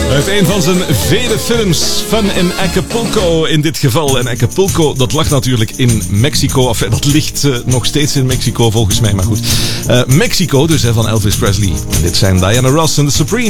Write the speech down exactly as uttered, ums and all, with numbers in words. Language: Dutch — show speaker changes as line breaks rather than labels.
Uit een van zijn vele films, Fun in Acapulco in dit geval. En Acapulco, dat lag natuurlijk in Mexico. Of dat ligt uh, nog steeds in Mexico volgens mij, maar goed. Uh, Mexico dus, hè, van Elvis Presley. Dit zijn Diana Ross en The Supremes.